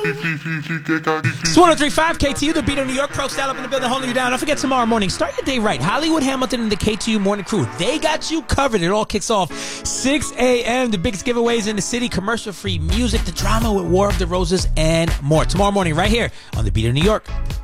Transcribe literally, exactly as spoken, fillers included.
It's one oh three point five K T U, the beat of New York. Pro Style up in the building, holding you down. Don't forget tomorrow morning, start your day right. Hollywood Hamilton and the K T U Morning Crew, they got you covered. It all kicks off six a.m. The biggest giveaways in the city, commercial-free music, the drama with War of the Roses, and more. Tomorrow morning, right here on the beat of New York.